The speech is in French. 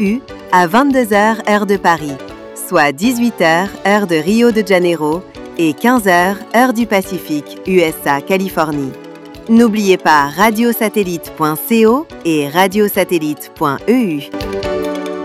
EU à 22h heure de Paris, soit 18h heure de Rio de Janeiro et 15h heure du Pacifique, USA, Californie. N'oubliez pas radiosatellite.co et radiosatellite.eu.